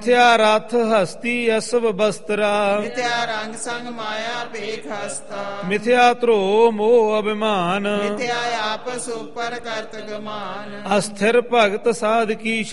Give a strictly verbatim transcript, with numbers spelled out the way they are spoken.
ਮਿਥਿਆ ਰਥ ਹਸਤੀ ਅਸਵ ਬਸਤਰਾ ਮਿਥਿਆ ਰੰਗ ਸੰਗ ਮਾਇਆ ਭੇਖ ਹਸਤਾ ਮਿਥਿਆ ਧਰੋ ਮੋਹ ਅਭਿਮਾਨ ਮਿਥਿਆ ਆਪਸ ਉਪਰ ਕਰਤ ਗਮਾਨ ਅਸਥਿਰ ਭਗਤ ਸਾਧ ਕੀ